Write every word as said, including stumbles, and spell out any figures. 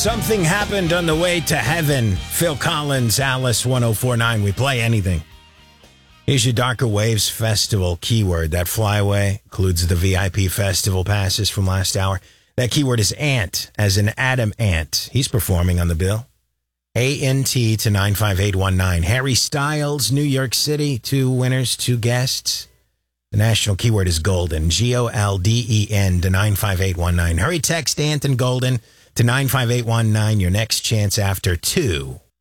Something happened on the way to heaven. Phil Collins, Alice one oh four point nine. We play anything. Here's your Darker Waves Festival keyword. That flyway includes the V I P festival passes from last hour. That keyword is ant, as in Adam Ant. He's performing on the bill. A N T to nine five eight one nine. Harry Styles, New York City. Two winners, two guests. The national keyword is golden. G O L D E N to nine five eight one nine. Hurry, text Ant and Golden to nine five eight one nine. Your next chance after two.